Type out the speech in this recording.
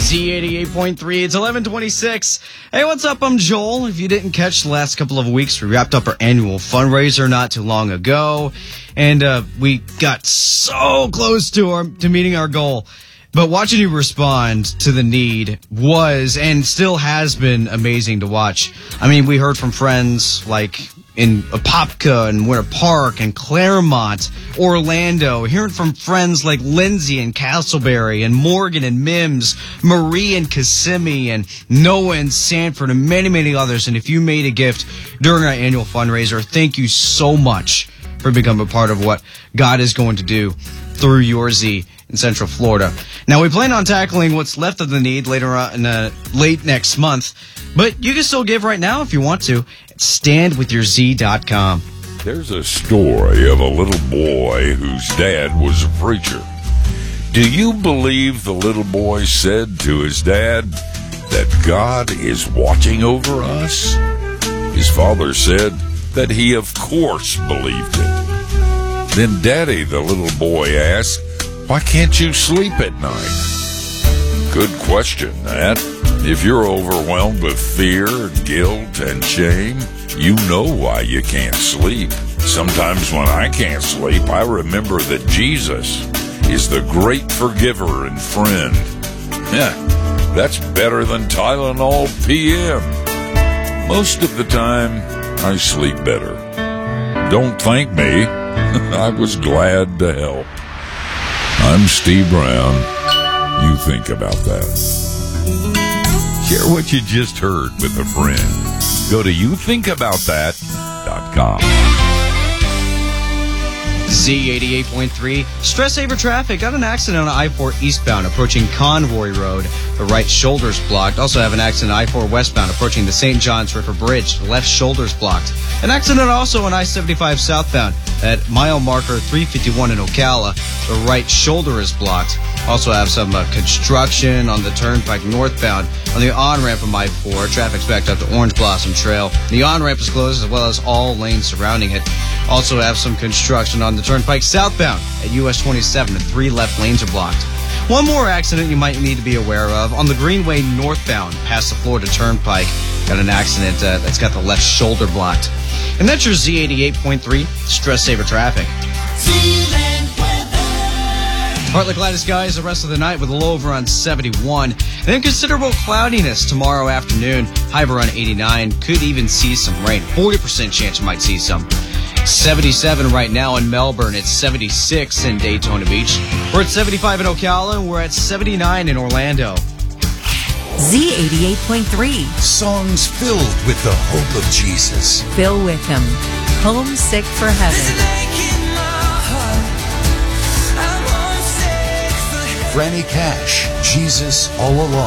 Z88.3, it's 11:26. Hey, what's up? I'm Joel. If you didn't catch the last couple of weeks, we wrapped up our annual fundraiser not too long ago, and we got so close to meeting our goal. But watching you respond to the need was and still has been amazing to watch. I mean, we heard from friends like in Apopka and Winter Park and Claremont, Orlando, hearing from friends like Lindsay and Castleberry and Morgan and Mims, Marie and Kissimmee and Noah and Sanford and many, many others. And if you made a gift during our annual fundraiser, thank you so much for becoming a part of what God is going to do through your Z in Central Florida. Now, we plan on tackling what's left of the need later on late next month, but you can still give right now if you want to at standwithyourz.com. There's a story of a little boy whose dad was a preacher. Do you believe the little boy said to his dad that God is watching over us? His father said that he of course believed it. Then Daddy, the little boy, asked, "Why can't you sleep at night?" Good question, that. If you're overwhelmed with fear, guilt, and shame, you know why you can't sleep. Sometimes when I can't sleep, I remember that Jesus is the great forgiver and friend. That's better than Tylenol PM. Most of the time, I sleep better. Don't thank me. I was glad to help. I'm Steve Brown. You think about that. Share what you just heard with a friend. Go to youthinkaboutthat.com. Z88.3, stress saver traffic. Got an accident on I-4 eastbound approaching Convoy Road. The right shoulder's blocked. Also have an accident on I-4 westbound approaching the St. John's River Bridge. The left shoulder's blocked. An accident also on I-75 southbound at mile marker 351 in Ocala. The right shoulder is blocked. Also have some construction on the turnpike northbound on the on-ramp of I-4. Traffic's backed up to Orange Blossom Trail. The on-ramp is closed as well as all lanes surrounding it. Also have some construction on the turnpike southbound at US 27. 3 left lanes are blocked. One more accident you might need to be aware of on the Greenway northbound past the Florida Turnpike. Got an accident that's got the left shoulder blocked. And that's your Z88.3 stress saver traffic. Partly cloudy skies the rest of the night with a low over on 71. And then considerable cloudiness tomorrow afternoon. High around 89. Could even see some rain. 40% chance you might see some. 77 right now in Melbourne. It's 76 in Daytona Beach. We're at 75 in Ocala. And we're at 79 in Orlando. Z88.3. Songs filled with the hope of Jesus. Fill with him. Homesick for heaven. Franny Cash, Jesus All Along.